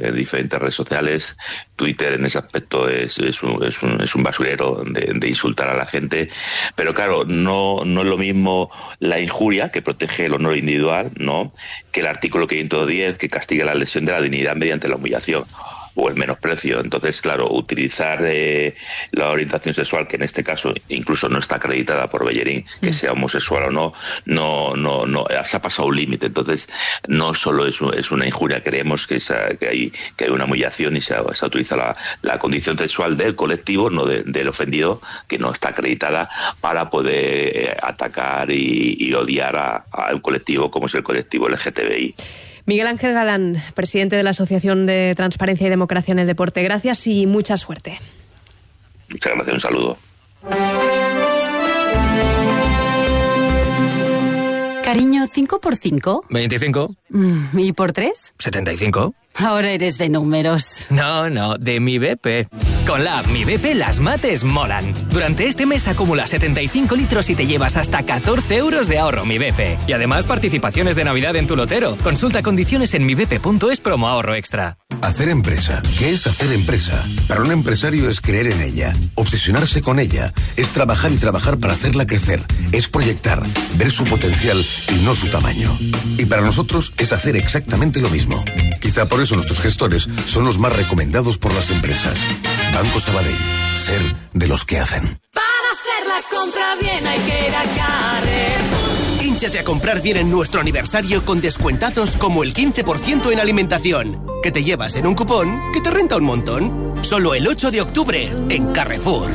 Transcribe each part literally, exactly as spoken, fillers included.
en diferentes redes sociales. Twitter en ese aspecto es, es, un, es, un, es un basurero de, de insultar a la gente, pero claro, no, no es lo mismo la injuria, que protege el honor individual, ¿no?, que el artículo quinientos diez, que castiga la lesión de la dignidad mediante la humillación o el menosprecio. Entonces, claro, utilizar eh, la orientación sexual, que en este caso incluso no está acreditada por Bellerín, que sea homosexual o no, no, no, no, se ha pasado un límite. Entonces, no solo es, es una injuria, creemos que, esa, que hay que hay una humillación y se, se utiliza la, la condición sexual del colectivo, no de, del ofendido, que no está acreditada, para poder eh, atacar y, y odiar a, a un colectivo como es el colectivo L G T B I. Miguel Ángel Galán, presidente de la Asociación de Transparencia y Democracia en el Deporte. Gracias y mucha suerte. Muchas gracias, un saludo. Cariño, ¿cinco por cinco? veinticinco. ¿Y por tres? setenta y cinco. Ahora eres de números. No, no, de Mi B P. Con la app Mi B P las mates molan. Durante este mes acumula setenta y cinco litros y te llevas hasta catorce euros de ahorro Mi B P. Y además participaciones de Navidad en tu lotero. Consulta condiciones en mibp punto es promo ahorro extra. Hacer empresa. ¿Qué es hacer empresa? Para un empresario es creer en ella, obsesionarse con ella, es trabajar y trabajar para hacerla crecer, es proyectar, ver su potencial y no su tamaño. Y para nosotros es hacer exactamente lo mismo. Quizá por eso nuestros gestores son los más recomendados por las empresas. Banco Sabadell, ser de los que hacen. Para hacer la compra bien hay que ir a Carrefour. Hínchate a comprar bien en nuestro aniversario con descuentazos como el quince por ciento en alimentación, que te llevas en un cupón que te renta un montón. Solo el ocho de octubre en Carrefour.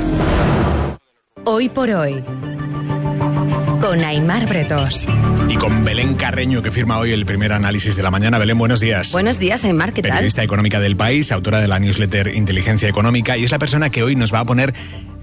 Hoy por hoy, con Aimar Bretos. Y con Belén Carreño, que firma hoy el primer análisis de la mañana. Belén, buenos días. Buenos días, Aimar, ¿qué tal? Periodista económica del País, autora de la newsletter Inteligencia Económica, y es la persona que hoy nos va a poner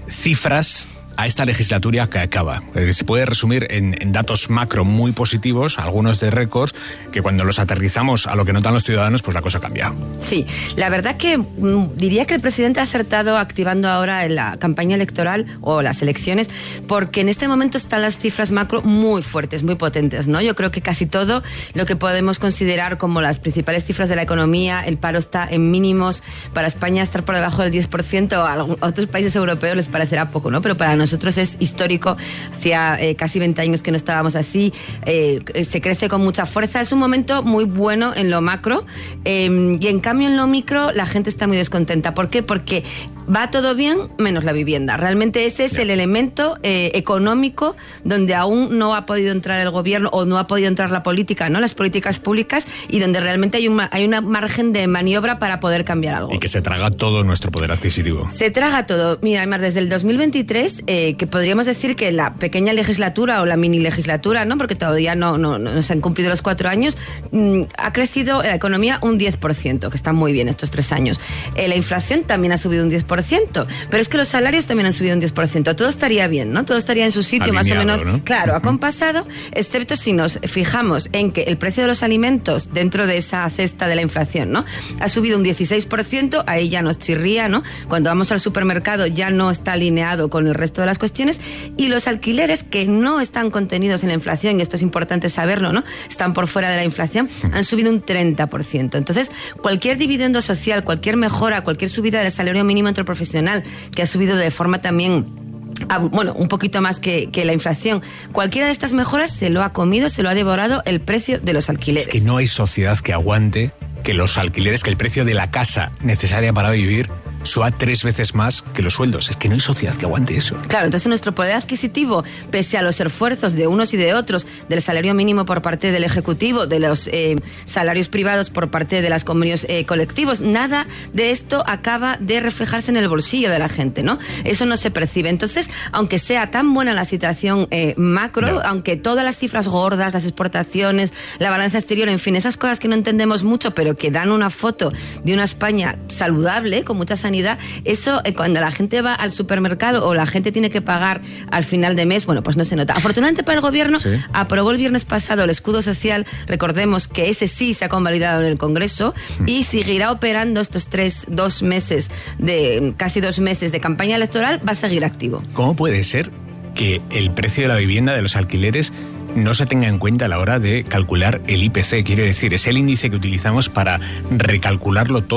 cifras a esta legislatura que acaba. Se puede resumir en, en datos macro muy positivos, algunos de récords, que cuando los aterrizamos a lo que notan los ciudadanos, pues la cosa cambia. Sí, la verdad que mm, diría que el presidente ha acertado activando ahora la campaña electoral o las elecciones, porque en este momento están las cifras macro muy fuertes, muy potentes, ¿no? Yo creo que casi todo lo que podemos considerar como las principales cifras de la economía, el paro está en mínimos. Para España estar por debajo del diez por ciento, a otros países europeos les parecerá poco, ¿no? Pero para nosotros Nosotros es histórico, hacía eh, casi veinte años que no estábamos así, eh, se crece con mucha fuerza, es un momento muy bueno en lo macro, eh, y en cambio en lo micro la gente está muy descontenta. ¿Por qué? Porque va todo bien menos la vivienda. Realmente ese es el elemento eh, económico donde aún no ha podido entrar el gobierno o no ha podido entrar la política, ¿no? Las políticas públicas, y donde realmente hay un hay una margen de maniobra para poder cambiar algo. Y que se traga todo nuestro poder adquisitivo. Se traga todo. Mira, además, desde el dos mil veintitrés, eh, que podríamos decir que la pequeña legislatura o la mini legislatura, ¿no? Porque todavía no, no, no se han cumplido los cuatro años, mmm, ha crecido la economía un diez por ciento, que está muy bien estos tres años. Eh, la inflación también ha subido un diez por ciento, pero es que los salarios también han subido un diez por ciento. Todo estaría bien, ¿no? Todo estaría en su sitio, alineado, más o menos, ¿no? Claro, acompasado, excepto si nos fijamos en que el precio de los alimentos dentro de esa cesta de la inflación, ¿no? Ha subido un dieciséis por ciento, ahí ya nos chirría, ¿no? Cuando vamos al supermercado ya no está alineado con el resto de las cuestiones, y los alquileres, que no están contenidos en la inflación, y esto es importante saberlo, ¿no? Están por fuera de la inflación, han subido un treinta por ciento. Entonces, cualquier dividendo social, cualquier mejora, cualquier subida del salario mínimo interprofesional, que ha subido de forma también, bueno, un poquito más que, que la inflación, cualquiera de estas mejoras se lo ha comido, se lo ha devorado el precio de los alquileres. Es que no hay sociedad que aguante que los alquileres, que el precio de la casa necesaria para vivir suba tres veces más que los sueldos. Es que no hay sociedad que aguante eso. Claro, entonces nuestro poder adquisitivo, pese a los esfuerzos de unos y de otros, del salario mínimo por parte del Ejecutivo, de los eh, salarios privados por parte de los convenios eh, colectivos, nada de esto acaba de reflejarse en el bolsillo de la gente, ¿no? Eso no se percibe. Entonces, aunque sea tan buena la situación eh, macro, no. aunque todas las cifras gordas, las exportaciones, la balanza exterior, en fin, esas cosas que no entendemos mucho, pero que dan una foto de una España saludable, con mucha sanidad, eso eh, cuando la gente va al supermercado o la gente tiene que pagar al final de mes, bueno, pues no se nota. Afortunadamente para el gobierno, sí. aprobó el viernes pasado el escudo social, recordemos que ese sí se ha convalidado en el Congreso, mm. y seguirá operando estos tres, dos meses, de casi dos meses de campaña electoral, va a seguir activo. ¿Cómo puede ser que el precio de la vivienda, de los alquileres, no se tenga en cuenta a la hora de calcular el I P C? Quiere decir, es el índice que utilizamos para recalcularlo todo.